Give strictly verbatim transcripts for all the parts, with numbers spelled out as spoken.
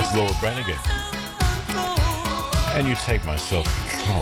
Laura Branigan. And you take my self-control.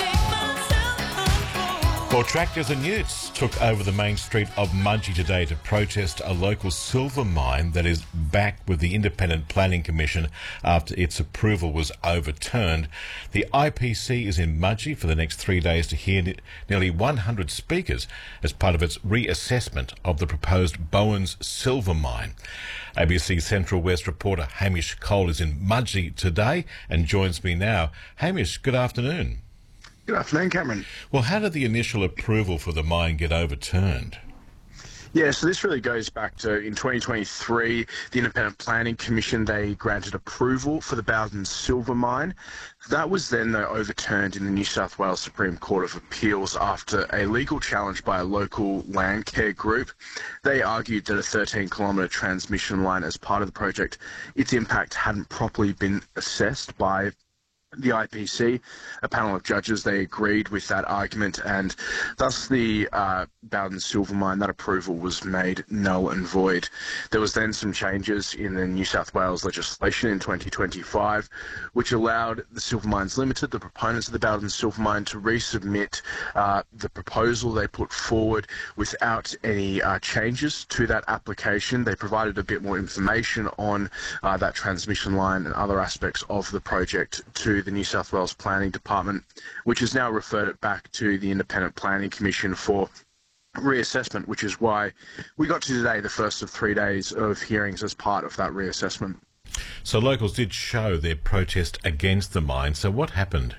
Well, tractors and utes took over the main street of Mudgee today to protest a local silver mine that is back with the Independent Planning Commission after its approval was overturned. The I P C is in Mudgee for the next three days to hear ne- nearly one hundred speakers as part of its reassessment of the proposed Bowens silver mine. A B C Central West reporter Hamish Cole is in Mudgee today and joins me now. Hamish, good afternoon. Good afternoon, Cameron. Well, how did the initial approval for the mine get overturned? Yeah, so this really goes back to, in twenty twenty-three, the Independent Planning Commission, they granted approval for the Bowden Silver Mine. That was then, though, overturned in the New South Wales Supreme Court of Appeals after a legal challenge by a local Landcare group. They argued that a thirteen kilometre transmission line as part of the project, its impact hadn't properly been assessed by the I P C. A panel of judges, they agreed with that argument, and thus the uh, Bowden Silver Mine, that approval was made null and void. There was then some changes in the New South Wales legislation in twenty twenty-five, which allowed the Silver Mines Limited, the proponents of the Bowden Silver Mine, to resubmit uh, the proposal they put forward without any uh, changes to that application. They provided a bit more information on uh, that transmission line and other aspects of the project to the New South Wales Planning Department, which has now referred it back to the Independent Planning Commission for reassessment, which is why we got to today the first of three days of hearings as part of that reassessment. So locals did show their protest against the mine. So what happened?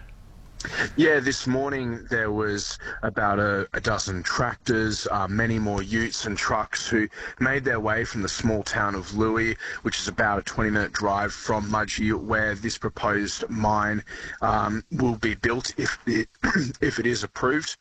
Yeah, this morning there was about a, a dozen tractors, uh, many more utes and trucks who made their way from the small town of Louis, which is about a twenty minute drive from Mudgee, where this proposed mine um, will be built if it, if it is approved.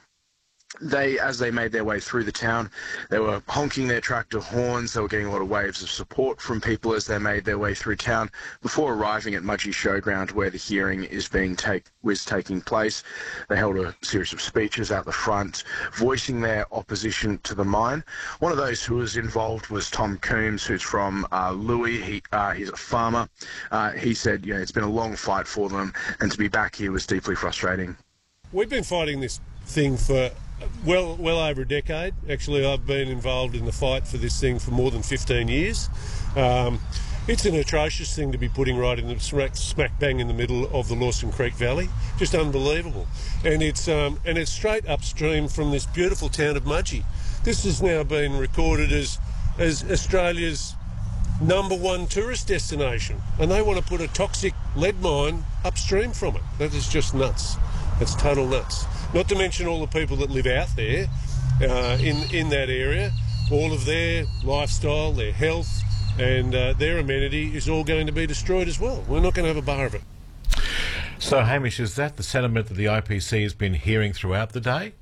They, as they made their way through the town, they were honking their tractor horns. They were getting a lot of waves of support from people as they made their way through town before arriving at Mudgee Showground, where the hearing is being take was taking place. They held a series of speeches out the front, voicing their opposition to the mine. One of those who was involved was Tom Coombs, who's from uh, Louis. He, uh, he's a farmer. Uh, he said, you know, it's been a long fight for them, and to be back here was deeply frustrating. We've been fighting this thing for well well over a decade. Actually, I've been involved in the fight for this thing for more than fifteen years. Um, it's an atrocious thing to be putting right in the smack, smack bang in the middle of the Lawson Creek Valley. Just unbelievable. And it's um, and it's straight upstream from this beautiful town of Mudgee. This has now been recorded as as Australia's number one tourist destination, and they want to put a toxic lead mine upstream from it. That is just nuts. That's total nuts. Not to mention all the people that live out there uh, in, in that area. All of their lifestyle, their health and uh, their amenity is all going to be destroyed as well. We're not going to have a bar of it. So, Hamish, is that the sentiment that the I P C has been hearing throughout the day?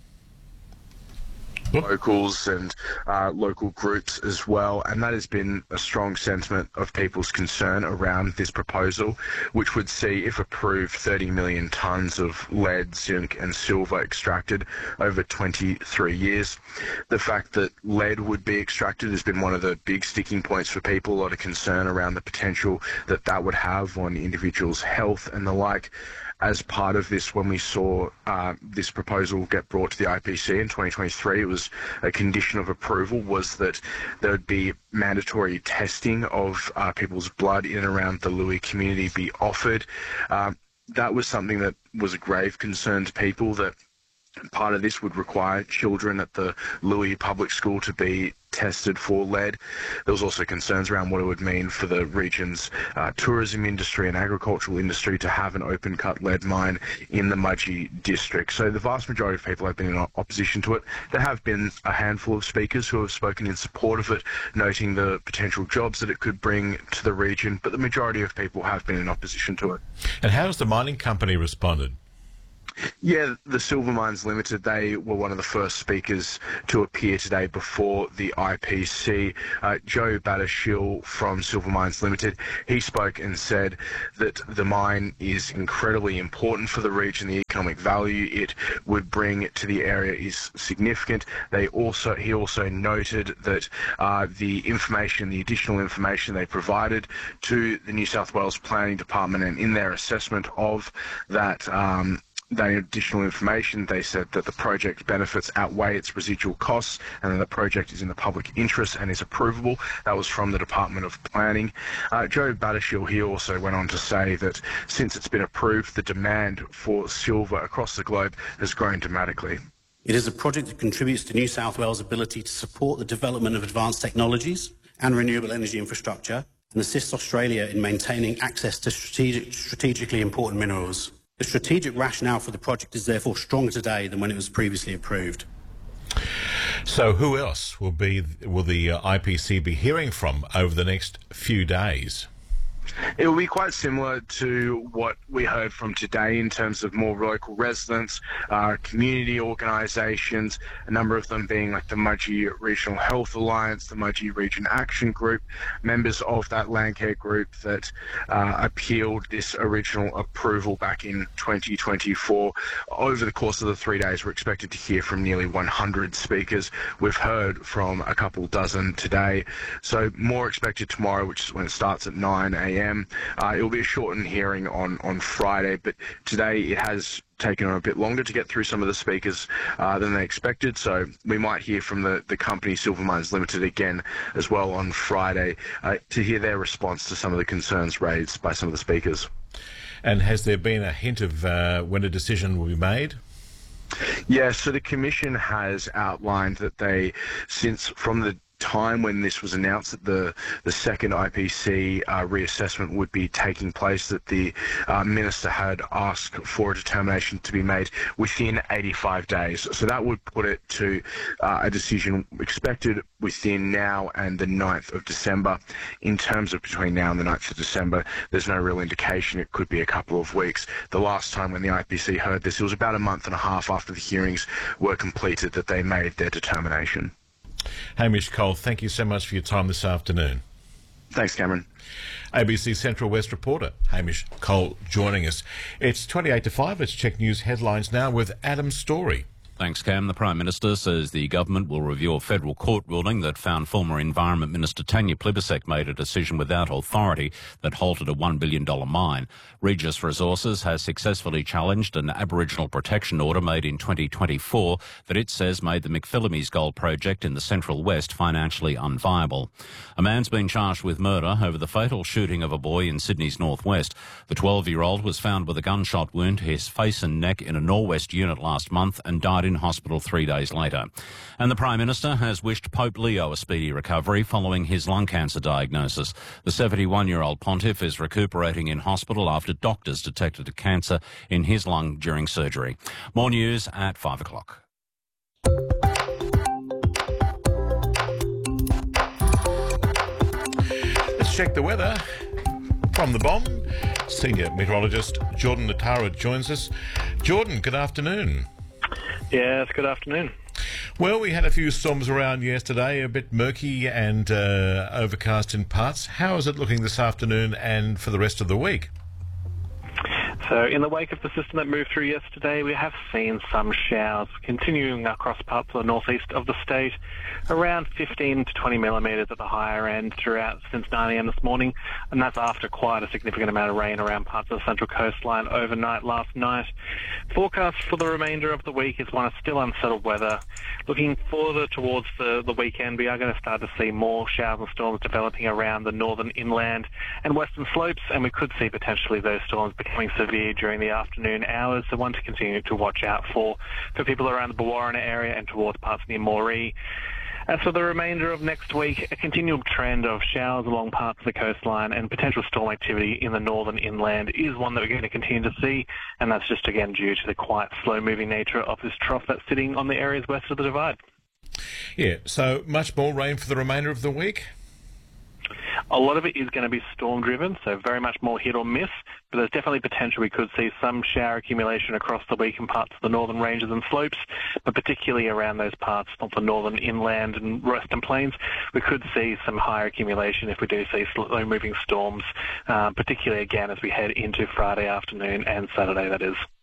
Locals and uh, local groups as well, and that has been a strong sentiment of people's concern around this proposal, which would see, if approved, thirty million tonnes of lead, zinc and silver extracted over twenty-three years. The fact that lead would be extracted has been one of the big sticking points for people, a lot of concern around the potential that that would have on individuals' health and the like. As part of this, when we saw uh, this proposal get brought to the I P C in twenty twenty-three, it was a condition of approval was that there would be mandatory testing of uh, people's blood in and around the Louis community be offered. Um, that was something that was a grave concern to people, that part of this would require children at the Louis Public School to be tested for lead. There was also concerns around what it would mean for the region's uh, tourism industry and agricultural industry to have an open-cut lead mine in the Mudgee district. So the vast majority of people have been in opposition to it. There have been a handful of speakers who have spoken in support of it, noting the potential jobs that it could bring to the region, but the majority of people have been in opposition to it. And how has the mining company responded? Yeah, the Silver Mines Limited, they were one of the first speakers to appear today before the I P C. Uh, Joe Battershill from Silver Mines Limited, he spoke and said that the mine is incredibly important for the region. The economic value it would bring to the area is significant. They also, he also noted that uh, the information, the additional information they provided to the New South Wales Planning Department, and in their assessment of that um, That additional information, they said that the project benefits outweigh its residual costs and that the project is in the public interest and is approvable. That was from the Department of Planning. Uh, Joe Battershill, he also went on to say that since it's been approved, the demand for silver across the globe has grown dramatically. It is a project that contributes to New South Wales' ability to support the development of advanced technologies and renewable energy infrastructure and assists Australia in maintaining access to strategic, strategically important minerals. The strategic rationale for the project is therefore stronger today than when it was previously approved. So who else will be will the uh, I P C be hearing from over the next few days? It will be quite similar to what we heard from today in terms of more local residents, uh, community organisations, a number of them being like the Mudgee Regional Health Alliance, the Mudgee Region Action Group, members of that Landcare group that uh, appealed this original approval back in twenty twenty-four. Over the course of the three days, we're expected to hear from nearly one hundred speakers. We've heard from a couple dozen today, so more expected tomorrow, which is when it starts at nine a m Uh, it will be a shortened hearing on, on Friday, but today it has taken a bit longer to get through some of the speakers uh, than they expected, so we might hear from the, the company Silver Mines Limited again as well on Friday uh, to hear their response to some of the concerns raised by some of the speakers. And has there been a hint of uh, when a decision will be made? Yeah, so the Commission has outlined that they, since from the time when this was announced that the the second I P C uh, reassessment would be taking place, that the uh, Minister had asked for a determination to be made within eighty-five days. So that would put it to uh, a decision expected within now and the ninth of December. In terms of between now and the ninth of December, there's no real indication. It could be a couple of weeks. The last time when the I P C heard this, it was about a month and a half after the hearings were completed that they made their determination. Hamish Cole, thank you so much for your time this afternoon. Thanks, Cameron. A B C Central West reporter Hamish Cole joining us. It's twenty-eight to five. Let's check news headlines now with Adam Story. Thanks, Cam. The Prime Minister says the government will review a federal court ruling that found former Environment Minister Tanya Plibersek made a decision without authority that halted a one billion dollars mine. Regis Resources has successfully challenged an Aboriginal protection order made in twenty twenty-four that it says made the McPhillamys Gold Project in the Central West financially unviable. A man's been charged with murder over the fatal shooting of a boy in Sydney's northwest. The twelve-year-old was found with a gunshot wound to his face and neck in a Norwest unit last month and died in hospital three days later. And the Prime Minister has wished Pope Leo a speedy recovery following his lung cancer diagnosis. The seventy-one-year-old pontiff is recuperating in hospital after doctors detected a cancer in his lung during surgery. More news at five o'clock. Let's check the weather. From the bomb, senior meteorologist Jordan Natara joins us. Jordan, good afternoon. Yes, good afternoon. Well, we had a few storms around yesterday, a bit murky and uh, overcast in parts. How is it looking this afternoon and for the rest of the week? So in the wake of the system that moved through yesterday, we have seen some showers continuing across parts of the northeast of the state, around fifteen to twenty millimetres at the higher end throughout since nine a m this morning, and that's after quite a significant amount of rain around parts of the central coastline overnight last night. Forecast for the remainder of the week is one of still unsettled weather. Looking further towards the, the weekend, we are going to start to see more showers and storms developing around the northern inland and western slopes, and we could see potentially those storms becoming severe during the afternoon hours, so one to continue to watch out for for people around the Bawarrina area and towards parts near Moree. As for the remainder of next week, a continual trend of showers along parts of the coastline and potential storm activity in the northern inland is one that we're going to continue to see, and that's just again due to the quite slow-moving nature of this trough that's sitting on the areas west of the Divide. Yeah, so much more rain for the remainder of the week? A lot of it is going to be storm-driven, so very much more hit or miss. but there's definitely potential we could see some shower accumulation across the week in parts of the northern ranges and slopes, but particularly around those parts of the northern inland and western plains, we could see some higher accumulation if we do see slow-moving storms, uh, particularly again as we head into Friday afternoon and Saturday, that is.